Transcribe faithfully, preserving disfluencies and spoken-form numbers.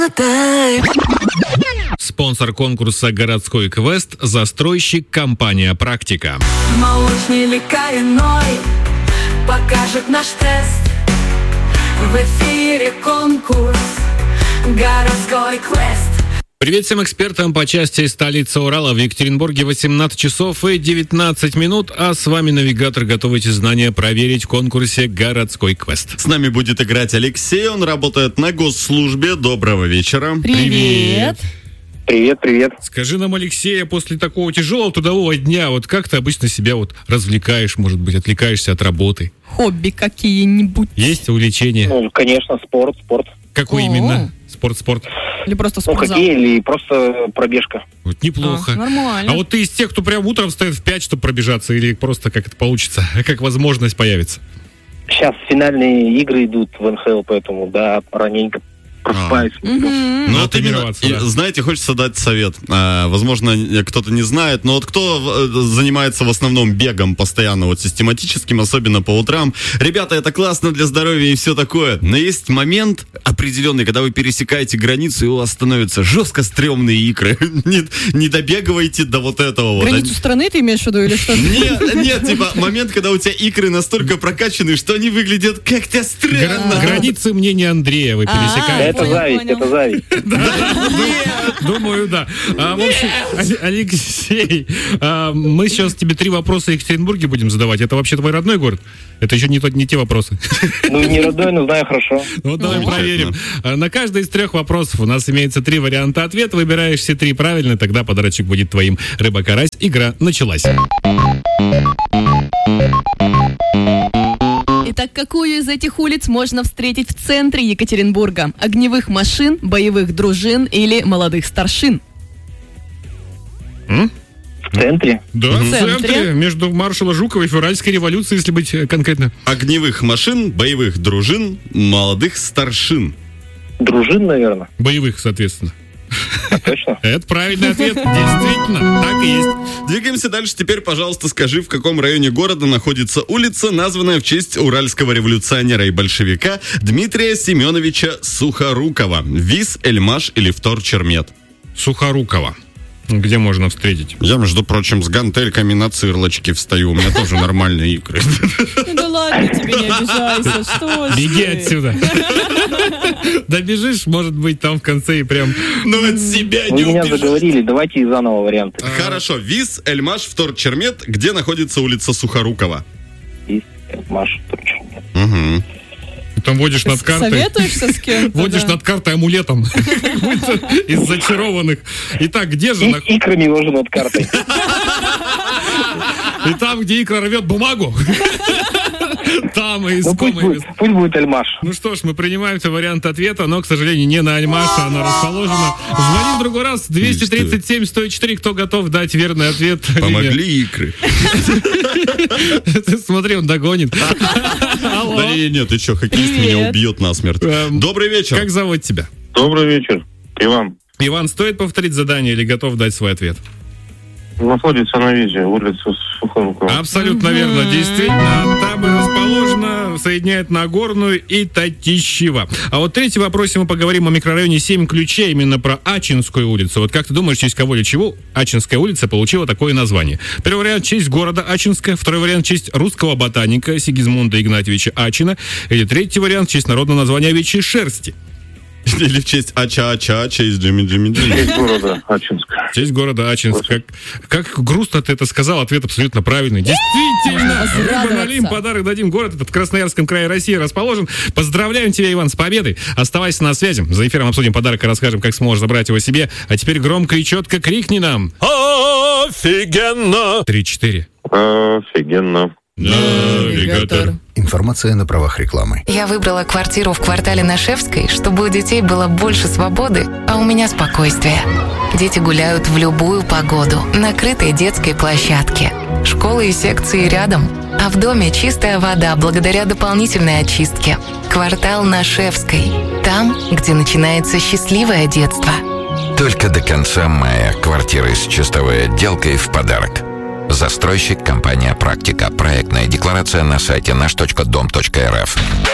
Спонсор конкурса «Городской квест» – застройщик компания «Практика». Молочный или коренной покажет наш тест. В эфире конкурс «Городской квест». Привет всем экспертам по части столицы Урала. В Екатеринбурге восемнадцать часов и девятнадцать минут, а с вами навигатор. Готовы эти знания проверить в конкурсе «Городской квест». С нами будет играть Алексей, он работает на госслужбе. Доброго вечера. Привет. Привет, привет. Скажи нам, Алексей, после такого тяжелого трудового дня, вот как ты обычно себя вот развлекаешь, может быть, отвлекаешься от работы? Хобби какие-нибудь? Есть увлечения? Ну, конечно, спорт, спорт. Какой О. именно? Спорт-спорт. Или просто Ну, спортзал? хоккей или просто пробежка. Вот неплохо. А, нормально. А вот ты из тех, кто прям утром встает в пять, чтобы пробежаться, или просто как это получится, как возможность появится? Сейчас финальные игры идут в эн ха эл, поэтому, да, раненько просыпаюсь. Мгм. Ну, Надо вот именно, тренироваться, и, да. знаете, хочется дать совет. А, возможно, кто-то не знает, но вот кто э, занимается в основном бегом постоянно, вот систематическим, особенно по утрам. Ребята, это классно для здоровья и все такое. Но есть момент определенный, когда вы пересекаете границу, и у вас становятся жестко стрёмные икры. Не, не добегивайте до вот этого вот. Границу страны ты имеешь в виду или что? Нет, нет, типа, момент, когда у тебя икры настолько прокачаны, что они выглядят как-то странно. Гра- Границы мнения Андрея вы А, пересекаете. Это понял, зависть, понял. это зависть. Думаю, да. А, в общем, Али- Алексей, а, мы сейчас тебе три вопроса в Екатеринбурге будем задавать. Это вообще твой родной город? Это еще не, тот, не те вопросы. Ну, не родной, но знаю хорошо. Ну, давай Замечательно. проверим. А, На каждый из трех вопросов у нас имеется три варианта ответа. Выбираешь все три правильно, тогда подарочек будет твоим. Рыба-карась. Игра началась. Итак, какую из этих улиц можно встретить в центре Екатеринбурга? Огневых машин, боевых дружин или молодых старшин? В центре. Да, В в центре, центре. между маршала Жукова и февральской революцией, если быть э, конкретно. Огневых машин, боевых дружин, молодых старшин. Дружин, наверное. Боевых, соответственно. Точно. Это правильный ответ. Действительно, так и есть. Двигаемся дальше. Теперь, пожалуйста, скажи, в каком районе города находится улица, названная в честь уральского революционера и большевика Дмитрия Семеновича Сухорукова. Вис, Эльмаш или Вторчермет? Сухорукова. Где можно встретить? Я, между прочим, с гантельками на цирлочке встаю. У меня тоже нормальные икры. Ну да ладно тебе, не обижайся, что ж Беги ты? отсюда. Добежишь, может быть, там в конце и прям... Но от себя Вы не меня убежишь. заговорили, давайте заново варианты. Хорошо. Вис, Эльмаш, Вторчермет. Где находится улица Сухорукова? Есть, Маша, точно нет. Угу. Там водишь над картой. Советуешься с кем-то? Водишь да? над картой амулетом. Как будто из зачарованных. Итак, где же... И нах- икрами вожу над картой. И там, где икра рвет бумагу, там и Ну, пусть искомое будет, место. пусть будет Альмаш. Ну что ж, мы принимаем твой вариант ответа, но, к сожалению, не на Альмаше она расположена. Звони в другой раз. двести тридцать семь сто четыре. Кто готов дать верный ответ? Помогли икры. Ты смотри, он догонит. Алло. Да не, нет, ты что, хоккеист Привет. меня убьет насмерть. Эм, Добрый вечер. Как зовут тебя? Добрый вечер. Иван. Иван, стоит повторить задание или готов дать свой ответ? Находится на видео, улица Сухорукова. Абсолютно верно, действительно. Там и расположена, соединяет Нагорную и Татищево. А вот третий вопрос, мы поговорим о микрорайоне семь ключей, именно про Ачинскую улицу. Вот как ты думаешь, в честь кого или чего Ачинская улица получила такое название? Первый вариант — в честь города Ачинска, второй вариант — в честь русского ботаника Сигизмунда Игнатьевича Ачина, или третий вариант — в честь народного названия овечьей шерсти. Или в честь Ача-Ача-Ача из Джимми Джимми Джимми. Из города Ачинска. В честь города Ачинск. Как, как грустно ты это сказал, ответ абсолютно правильный. Действительно! Можно Рыба возрадоваться. налим, подарок дадим. Город этот в Красноярском крае России расположен. Поздравляем тебя, Иван, с победой. Оставайся на связи. За эфиром обсудим подарок и расскажем, как сможешь забрать его себе. А теперь громко и четко крикни нам. Офигенно! Три-четыре. Офигенно. Навигатор. Информация на правах рекламы. Я выбрала квартиру в квартале Нашевской, чтобы у детей было больше свободы, а у меня спокойствие. Дети гуляют в любую погоду, на крытой детской площадке. Школы и секции рядом, а в доме чистая вода благодаря дополнительной очистке. Квартал Нашевской. Там, где начинается счастливое детство. Только до конца мая квартиры с чистовой отделкой в подарок. Застройщик компания «Практика». Проектная декларация на сайте наш точка дом точка эр эф.